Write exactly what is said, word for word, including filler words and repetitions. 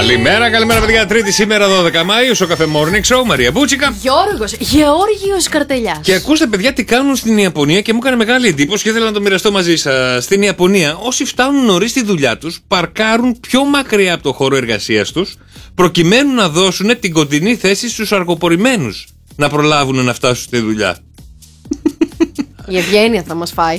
Καλημέρα, καλημέρα παιδιά. Τρίτη σήμερα δώδεκα Μαΐου στο Cafe Morning Show. Μαρία Μπούτσικα. Γιώργος, Γεώργιος Καρτελιάς. Και ακούστε παιδιά τι κάνουν στην Ιαπωνία και μου έκανε μεγάλη εντύπωση και ήθελα να το μοιραστώ μαζί σας. Στην Ιαπωνία όσοι φτάνουν νωρίς στη δουλειά τους παρκάρουν πιο μακριά από το χώρο εργασίας τους προκειμένου να δώσουν την κοντινή θέση στους αργοπορημένους να προλάβουν να φτάσουν στη δουλειά. Η ευγένεια θα μας φάει.